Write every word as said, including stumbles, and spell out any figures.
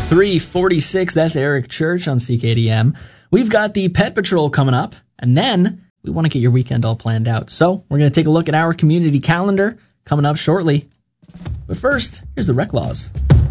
three forty-six, that's Eric Church on C K D M. We've got the Pet Patrol coming up, and then we want to get your weekend all planned out. So we're going to take a look at our community calendar coming up shortly. But first, here's the Rec Laws.